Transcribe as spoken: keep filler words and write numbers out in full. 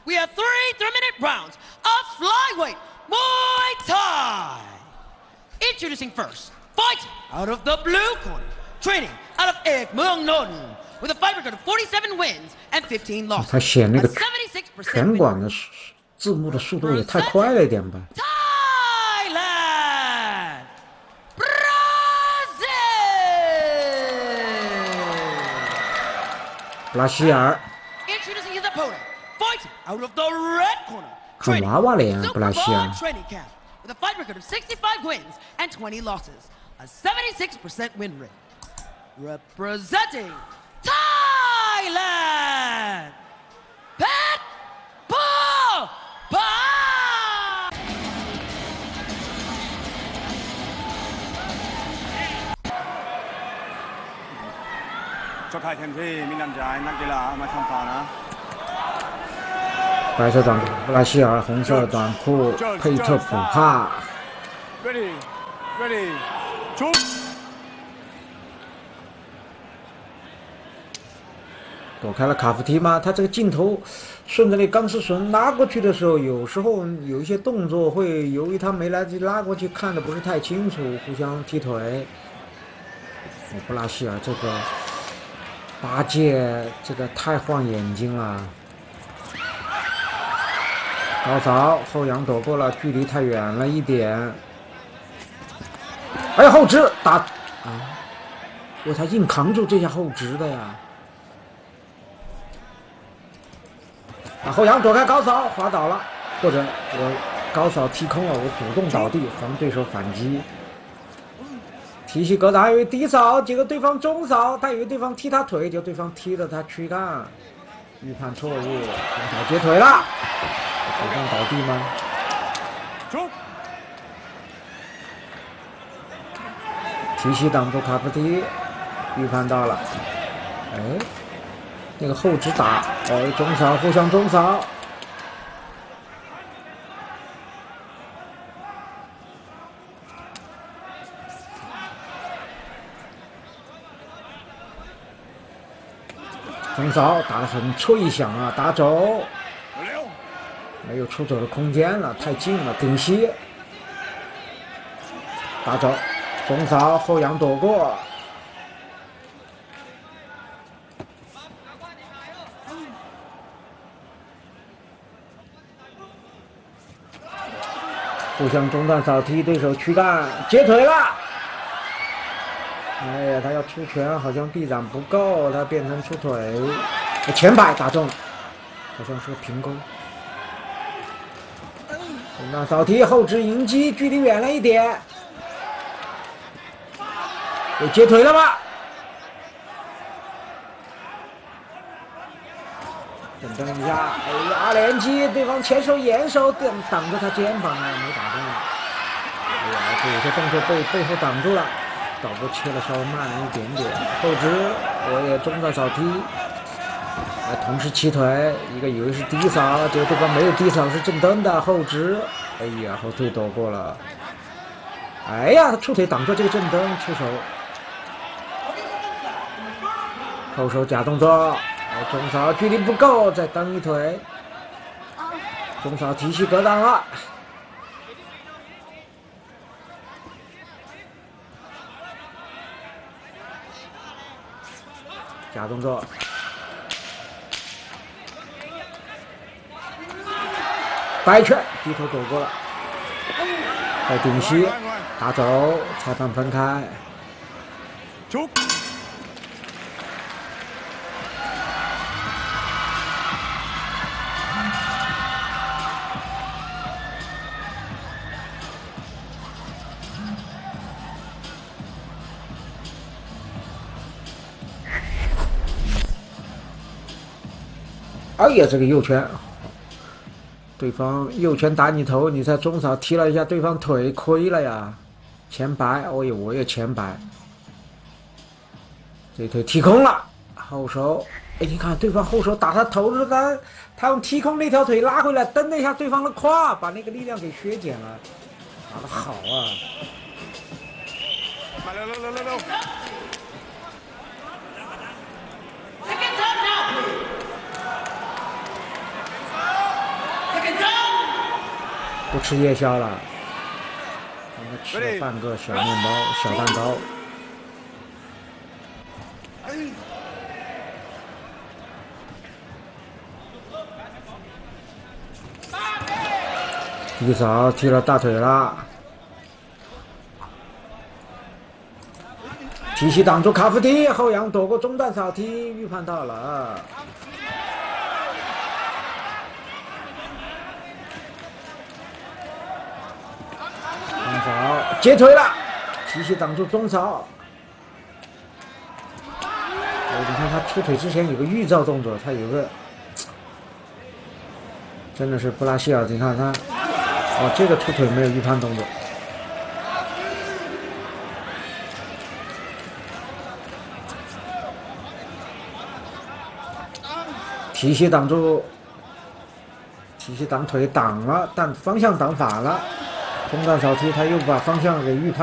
we have three three-minute rounds of flyweight Muay Thai. Introducing first, fighting out of the blue corner, training out of Ek Muang Norden, with a fight record of forty-seven wins and fifteen losses. 他写那个 seventy-six percent 拳馆的字幕的速度也太快了一点吧。 Thailand, Brazil. 布拉希尔。 Introducing his opponent, fighting out of the red corner, 看 training 娃娃脸啊， Super 布拉希尔 Ball。training camp, with a fight record of sixty-five wins and twenty losses, a seventy-six percent win rate. Representing Thailand, Pat Paul Pa. ชุดไทยเต็มที่มีน้ำใจนักกีฬามาทำฟาวนะ白色短裤布拉希尔，红色短裤佩特普帕。 Ready, ready, 出。 躲开了卡夫提吗？他这个镜头顺着那钢丝绳拉过去的时候，有时候有一些动作会由于他没来得及拉过去，看的不是太清楚，互相踢腿。布拉希尔这个八戒这个太晃眼睛了。 高扫后仰躲过了，距离太远了一点。哎呀，后直打啊！我他硬扛住这下后直的呀！啊，后仰躲开高扫，滑倒了，或者我高扫踢空了，我主动倒地防对手反击。提膝格挡，以为低扫，结果对方中扫，他以为对方踢他腿，结果对方踢了他躯干，预判错误，中扫接腿了。 主动倒地吗？提膝挡住卡夫提，预判到了。哎，那个后直打，哎，中扫互相中扫。中扫打得很脆响啊，打走。 没有出走的空间了，太近了，顶膝，打走，中扫后仰躲过，互相中断扫踢对手躯干，接腿了。哎呀，他要出拳，好像臂展不够，他变成出腿，前摆打中了，好像是个平勾。 那扫踢后直迎击，距离远了一点，有接腿了吗？等等一下，哎呀，连击，对方前手掩手挡挡着他肩膀啊，没打中。哎呀，这有些动作被背后挡住了，导播切的稍微慢了一点点。后直我也中断扫踢，哎，同时起腿，一个以为是低扫，结果对方没有低扫，是正蹬的后直。 哎呀，后退躲过了。哎呀，他出腿挡住这个正蹬，出手。后手假动作，哎，中扫距离不够，再蹬一腿。中扫提膝格挡了。假动作。 摆拳，低头躲过了，再顶膝，打走，裁判分开。 出。 哎呀，这个右拳。 对方右拳打你头，你才中扫踢了一下对方腿，亏了呀！前摆，我也我也前摆，这腿踢空了，后手，哎，你看对方后手打他头的时候，他他用踢空那条腿拉回来，蹬了一下对方的胯，把那个力量给削减了，打得好啊！ 来来来来来来。 Second time now. 不吃夜宵了，让他吃了半个小面包、小蛋糕。一扫踢了大腿了，体系挡住卡夫踢，后仰躲过中段扫踢，预判到了。中扫接腿了，体系挡住中扫。哦，你看他出腿之前有个预兆动作，他有个。真的是布拉希尔，你看他，哦，这个出腿没有预判动作。体系挡住，体系挡腿挡了，但方向挡反了。中段扫踢，他又把方向给预判。